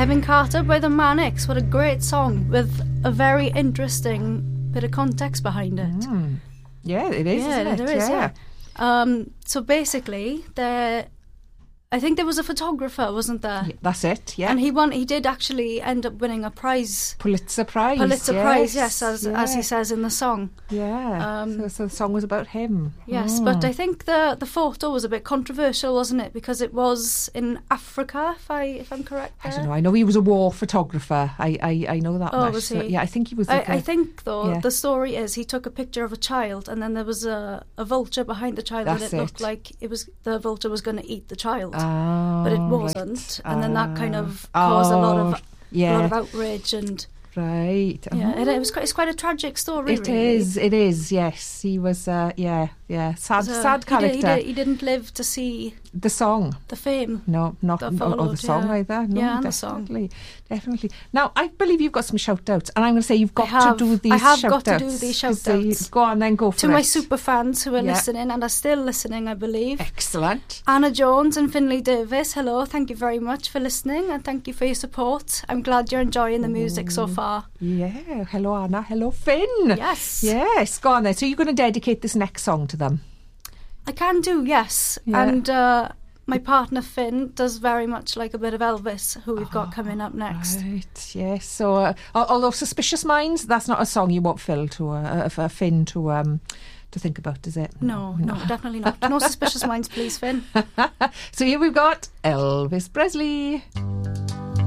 Kevin Carter by the Manics. What a great song with a very interesting bit of context behind it. Yeah, it is, isn't it? There is, yeah. So basically, I think there was a photographer, wasn't there? Yeah, that's it, yeah. And he did actually end up winning a prize. Pulitzer Prize. Prize, yes, as he says in the song. Yeah, so the song was about him. Yes, but I think the photo was a bit controversial, wasn't it? Because it was in Africa, if I'm correct there. I don't know. I know he was a war photographer. I know that much. Was he? So, yeah, I think he was. I think, though, the story is he took a picture of a child and then there was a vulture behind the child and it looked like the vulture was going to eat the child. But it wasn't, and then that kind of caused a lot of outrage and it's quite a tragic story. It is. Yes, he was. Sad character. He didn't live to see the song, the fame. No, not the song either. No, and definitely. Now, I believe you've got some shout outs, and I'm going to say you've got to do these shout outs. I have got to do these shout outs. Go on, then go for it. To my super fans who are listening and are still listening, I believe. Excellent. Anna Jones and Finley Davis, hello, thank you very much for listening and thank you for your support. I'm glad you're enjoying the music so far. Yeah, hello Anna, hello Finn. Yes, go on then. So you're going to dedicate this next song to them? I can do, yes. Yeah. And my partner Finn does very much like a bit of Elvis, who we've got coming up next. Right, yes. So, although Suspicious Minds, that's not a song you want Phil for Finn to think about, is it? No, definitely not. No Suspicious Minds, please, Finn. So here we've got Elvis Presley.